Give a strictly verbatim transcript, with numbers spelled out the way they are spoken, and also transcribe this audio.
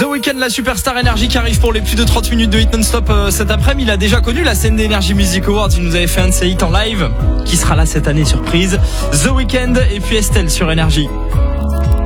The Weeknd, la superstar énergie qui arrive pour les plus de trente minutes de hit non-stop euh, cet après-midi. Il a déjà connu la scène d'Energy Music Awards. Il nous avait fait un de ses hits en live. Qui sera là cette année, surprise. The Weeknd et puis Estelle sur Énergie.